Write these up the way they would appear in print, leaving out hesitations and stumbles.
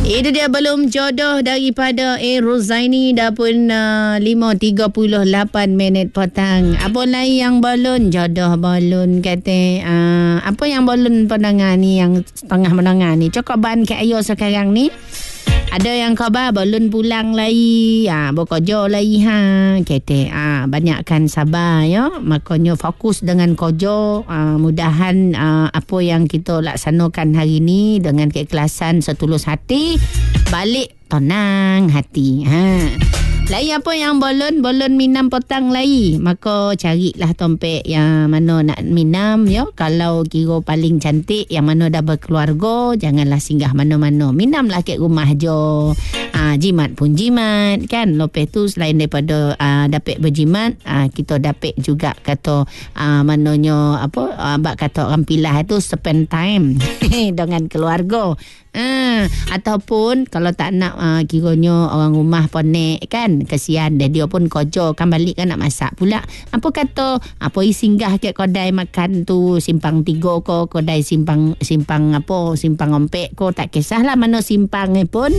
Itu dia belum jodoh daripada Rozaini. Dah pun 5.38 minit petang. Apa lagi yang balon? Jodoh balon kata. Apa yang balon pendengar ni, yang setengah mendengar ni, cakap ban ke ayo sekarang ni. Ada yang khabar balon pulang lagi, bekerja lagi kata. Banyakkan sabar ya. Makanya fokus dengan kerja. Mudahan apa yang kita laksanakan hari ni dengan keikhlasan setulus hati, balik tenang hati. Lagi apa yang balon minam petang lagi. Maka carilah tompek yang mana nak minam ya. Kalau kira paling cantik yang mana dah berkeluarga, janganlah singgah mana-mana. Minamlah kat rumah je. Jimat pun jimat kan. Lepas tu selain daripada dapat berjimat, kita dapat juga kata mananya apa, bak kata orang pilah tu spend time dengan keluarga. Ataupun kalau tak nak kiranya orang rumah ponek kan, kesian dia pun kerja kan, balik kan nak masak pula. Apa kata pergi singgah ke kedai makan tu, simpang 3 ko, kedai simpang ompek ko, tak kisahlah mana simpang pun.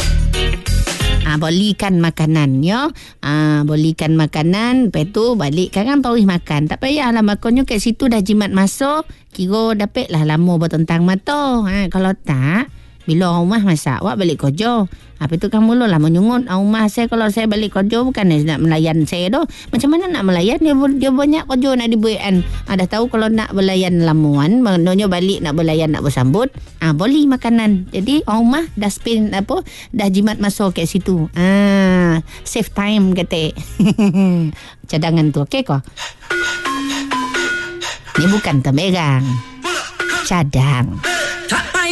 Belikan makanan ya. Belikan makanan, lepas tu balik kan pergi makan. Tak payahlah makanya kat situ dah jimat masuk, kira dapatlah lama bertentang mata. Kalau tak, bila orang rumah masak, awak balik kerja. Apa tu kan mulalah menyungut rumah saya. Kalau saya balik kerja bukan nak melayan saya dah. Macam mana nak melayan? Dia banyak kerja nak diberikan. Dah tahu kalau nak belayan lamuan, maknanya balik nak belayan, nak bersambut, boleh makanan. Jadi orang rumah dah spend dah jimat masuk kat situ. Save time kata. Cadangan tu okey kau? Ni bukan temerang, cadang.